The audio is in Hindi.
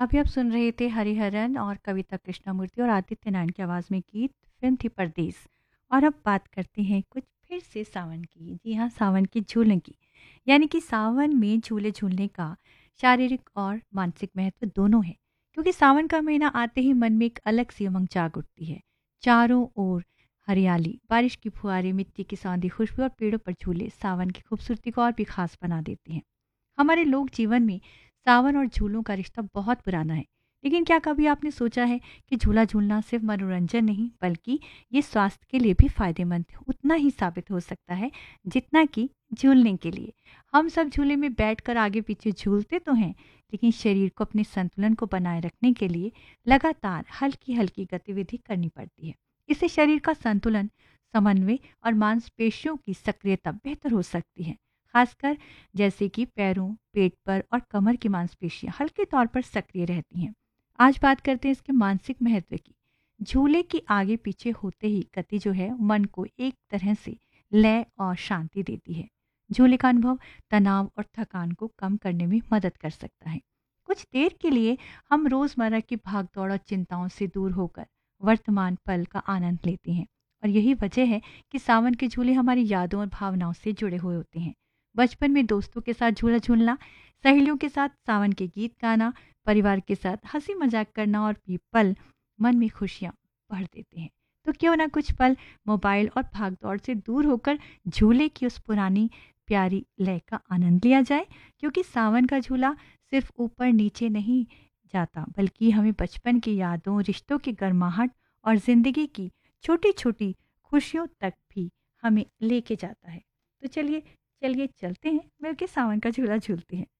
अभी आप सुन रहे थे हरिहरन और कविता कृष्णमूर्ति और आदित्य नारायण की आवाज़ में गीत। फिल्म थी परदेस। और अब बात करते हैं कुछ फिर से सावन की। जी हाँ, सावन के झूलने की। यानी कि सावन में झूले झूलने का शारीरिक और मानसिक महत्व दोनों है। क्योंकि सावन का महीना आते ही मन में एक अलग सी उमंग जाग उठती है। चारों ओर हरियाली, बारिश की फुहारें, मिट्टी की सौंधी खुशबू और पेड़ों पर झूले सावन की खूबसूरती को और भी खास बना देती हैं। हमारे लोक जीवन में सावन और झूलों का रिश्ता बहुत पुराना है। लेकिन क्या कभी आपने सोचा है कि झूला झूलना सिर्फ मनोरंजन नहीं बल्कि ये स्वास्थ्य के लिए भी फायदेमंद उतना ही साबित हो सकता है जितना कि झूलने के लिए। हम सब झूले में बैठकर आगे पीछे झूलते तो हैं, लेकिन शरीर को अपने संतुलन को बनाए रखने के लिए लगातार हल्की हल्की गतिविधि करनी पड़ती है। इससे शरीर का संतुलन, समन्वय और मांसपेशियों की सक्रियता बेहतर हो सकती है। खासकर जैसे कि पैरों, पेट पर और कमर की मांसपेशियां हल्के तौर पर सक्रिय रहती हैं। आज बात करते हैं इसके मानसिक महत्व की। झूले की आगे पीछे होते ही गति जो है मन को एक तरह से लय और शांति देती है। झूले का अनुभव तनाव और थकान को कम करने में मदद कर सकता है। कुछ देर के लिए हम रोजमर्रा की भागदौड़ और चिंताओं से दूर होकर वर्तमान पल का आनंद लेते हैं। और यही वजह है कि सावन के झूले हमारी यादों और भावनाओं से जुड़े हुए होते हैं। बचपन में दोस्तों के साथ झूला झूलना, सहेलियों के साथ सावन के गीत गाना, परिवार के साथ हंसी मजाक करना और भी पल मन में खुशियां भर देते हैं। तो क्यों ना कुछ पल मोबाइल और भागदौड़ से दूर होकर झूले की उस पुरानी प्यारी लय का आनंद लिया जाए। क्योंकि सावन का झूला सिर्फ ऊपर नीचे नहीं जाता बल्कि हमें बचपन की यादों, रिश्तों की गर्माहट और जिंदगी की छोटी छोटी खुशियों तक भी हमें लेके जाता है। तो चलिए चलिए चलते हैं, मिलके सावन का झूला झूलते हैं।